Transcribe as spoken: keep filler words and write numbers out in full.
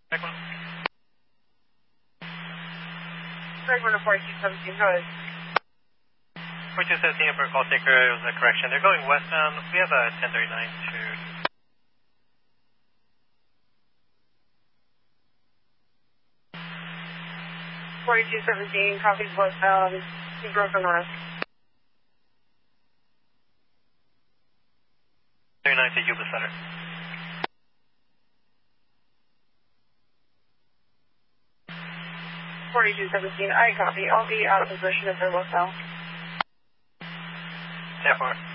Check one. Greg one to forty-two seventeen, go ahead. forty-two seventeen for call taker, it was a correction. They're going westbound. We have a ten thirty-nine to... forty-two seventeen, copies westbound, he broke on north. thirty-nine to Yuba Center. forty-two seventeen, I copy. I'll be out of position if they're westbound. ten four.